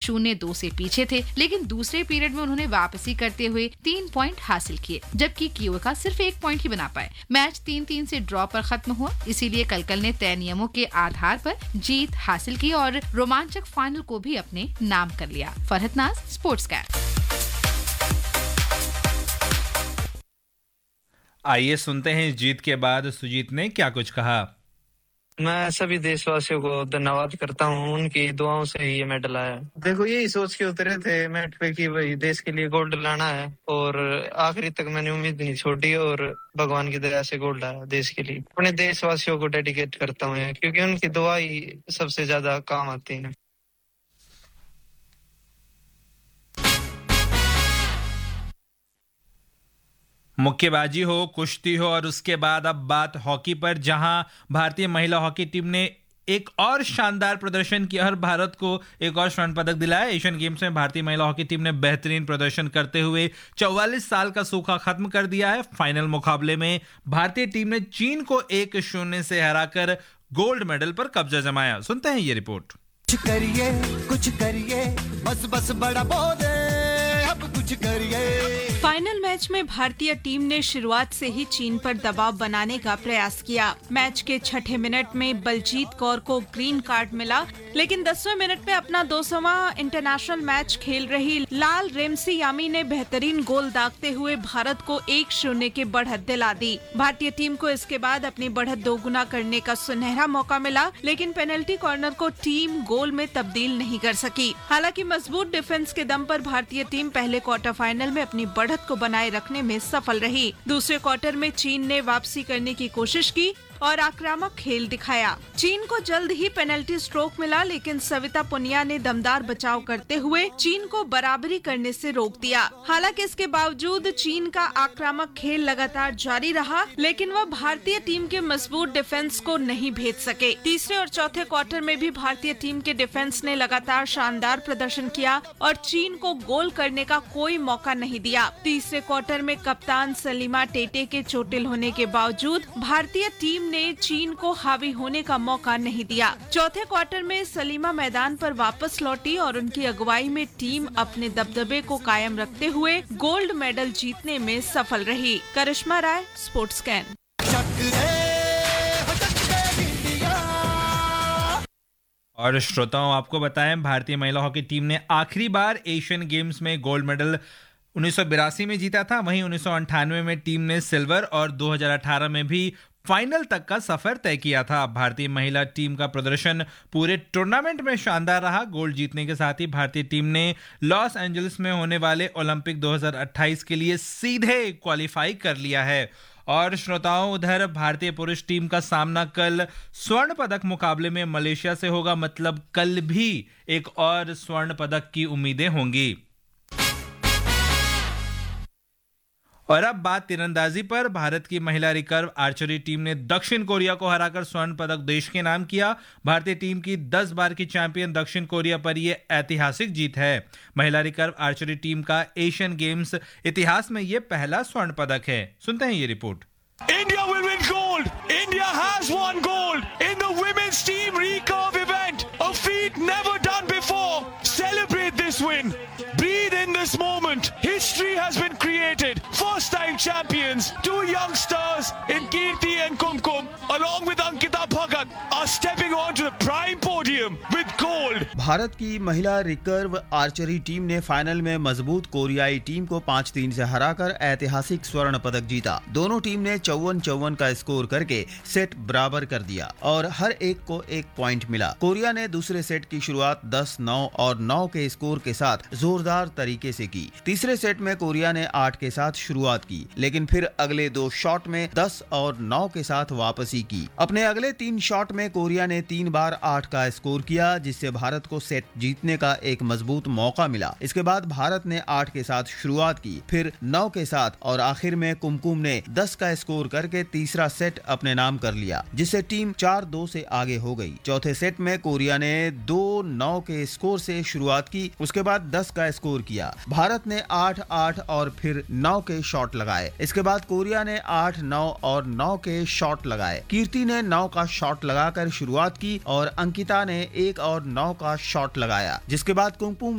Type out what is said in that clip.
0-2 से पीछे थे, लेकिन दूसरे पीरियड में उन्होंने वापसी करते हुए 3 पॉइंट हासिल किए, जबकि कियोका सिर्फ 1 पॉइंट ही बना पाए। मैच 3-3 से ड्रॉ पर खत्म हुआ, इसीलिए कलकल ने तय नियमों के आधार पर जीत हासिल की और रोमांचक फाइनल को भी अपने नाम कर लिया। फरहत नाज, स्पोर्ट्स कैन। आइए सुनते हैं जीत के बाद सुजीत ने क्या कुछ कहा। मैं सभी देशवासियों को धन्यवाद करता हूँ, उनकी दुआओं से ही ये मेडल आया। देखो यही सोच के उतरे थे मैट पे कि भाई देश के लिए गोल्ड लाना है, और आखिरी तक मैंने उम्मीद नहीं छोड़ी और भगवान की दया से गोल्ड आया देश के लिए। अपने देशवासियों को डेडिकेट करता हूँ, क्योंकि उनकी दुआ ही सबसे ज्यादा काम आती है। मुक्केबाजी हो, कुश्ती हो और उसके बाद अब बात हॉकी पर, जहां भारतीय महिला हॉकी टीम ने एक और शानदार प्रदर्शन किया और भारत को एक और स्वर्ण पदक दिलाया। एशियन गेम्स में भारतीय महिला हॉकी टीम ने बेहतरीन प्रदर्शन करते हुए 44 साल का सूखा खत्म कर दिया है। फाइनल मुकाबले में भारतीय टीम ने चीन को 1-0 से हराकर गोल्ड मेडल पर कब्जा जमाया। सुनते हैं ये रिपोर्ट। कुछ करिए बस बड़ा बोले, अब कुछ करिए। फाइनल मैच में भारतीय टीम ने शुरुआत से ही चीन पर दबाव बनाने का प्रयास किया। मैच के 6ठे मिनट में बलजीत कौर को ग्रीन कार्ड मिला, लेकिन 10वें मिनट में अपना 200वां इंटरनेशनल मैच खेल रही लाल रेमसियामी ने बेहतरीन गोल दागते हुए भारत को 1-0 की बढ़त दिला दी। भारतीय टीम को इसके बाद अपनी बढ़त दोगुना करने का सुनहरा मौका मिला, लेकिन पेनल्टी कॉर्नर को टीम गोल में तब्दील नहीं कर सकी। हालांकि मजबूत डिफेंस के दम पर भारतीय टीम पहले क्वार्टर फाइनल में अपनी बढ़त को बनाए रखने में सफल रही। दूसरे क्वार्टर में चीन ने वापसी करने की कोशिश की और आक्रामक खेल दिखाया। चीन को जल्द ही पेनल्टी स्ट्रोक मिला, लेकिन सविता पुनिया ने दमदार बचाव करते हुए चीन को बराबरी करने से रोक दिया। हालांकि इसके बावजूद चीन का आक्रामक खेल लगातार जारी रहा, लेकिन वह भारतीय टीम के मजबूत डिफेंस को नहीं भेद सके। तीसरे और चौथे क्वार्टर में भी भारतीय टीम के डिफेंस ने लगातार शानदार प्रदर्शन किया और चीन को गोल करने का कोई मौका नहीं दिया। तीसरे क्वार्टर में कप्तान सलीमा टेटे के चोटिल होने के बावजूद भारतीय टीम ने चीन को हावी होने का मौका नहीं दिया। चौथे क्वार्टर में सलीमा मैदान पर वापस लौटी और उनकी अगुवाई में टीम अपने दबदबे को कायम रखते हुए गोल्ड मेडल जीतने में सफल रही। करिश्मा राय, स्पोर्ट्स कैन। और श्रोताओं, आपको बताएं, भारतीय महिला हॉकी टीम ने आखिरी बार एशियन गेम्स में गोल्ड मेडल 1982 में जीता था। वहीं 1998 में टीम ने सिल्वर और 2018 में भी फाइनल तक का सफर तय किया था। भारतीय महिला टीम का प्रदर्शन पूरे टूर्नामेंट में शानदार रहा। गोल्ड जीतने के साथ ही भारतीय टीम ने लॉस एंजलिस में होने वाले ओलंपिक 2028 के लिए सीधे क्वालिफाई कर लिया है। और श्रोताओं, उधर भारतीय पुरुष टीम का सामना कल स्वर्ण पदक मुकाबले में मलेशिया से होगा। मतलब कल भी एक और स्वर्ण पदक की उम्मीदें होंगी। और अब बात तीरंदाजी पर। भारत की महिला रिकर्व आर्चरी टीम ने दक्षिण कोरिया को हराकर स्वर्ण पदक देश के नाम किया। भारतीय टीम की 10 बार की चैंपियन दक्षिण कोरिया पर यह ऐतिहासिक जीत है। महिला रिकर्व आर्चरी टीम का एशियन गेम्स इतिहास में यह पहला स्वर्ण पदक है। सुनते हैं ये report. India will win gold. India has won gold in the women's team recurve event. A feat never done before. Celebrate this win. Breathe in this moment. History has been created. First time champions, 2 young stars in Kirti and Kumkum, along with Ankita Bhagat, are stepping onto the prime podium with gold. Bharat की महिला recurve archery team ने final में मजबूत कोरियाई team को 5-3 से हराकर ऐतिहासिक स्वर्ण पदक जीता। दोनों टीम ने 54-54 का स्कोर करके सेट बराबर कर दिया और हर एक को 1 पॉइंट मिला। कोरिया ने दूसरे सेट की शुरुआत 10-9 और 9 के स्कोर के साथ जोरदार तरीके से की। तीसरे सेट में कोरिया ने 8 के साथ शुरुआत की, लेकिन फिर अगले 2 शॉट में 10 और 9 के साथ वापसी की। अपने अगले 3 शॉट में कोरिया ने 3 बार 8 का स्कोर किया, जिससे भारत को सेट जीतने का एक मजबूत मौका मिला। इसके बाद भारत ने 8 के साथ शुरुआत की, फिर 9 के साथ और आखिर में कुमकुम ने 10 का स्कोर करके तीसरा सेट अपने नाम कर लिया, जिससे टीम 4-2 से आगे हो गई। चौथे सेट में कोरिया ने 2-9 के स्कोर से शुरुआत की, उसके बाद 10 का स्कोर किया। भारत ने 8-8 और फिर 9 के शॉट लगाए। इसके बाद कोरिया ने 8, 9 और 9 के शॉट लगाए। कीर्ति ने 9 का शॉट लगाकर शुरुआत की और अंकिता ने 1 और 9 का शॉट लगाया, जिसके बाद कुमकुम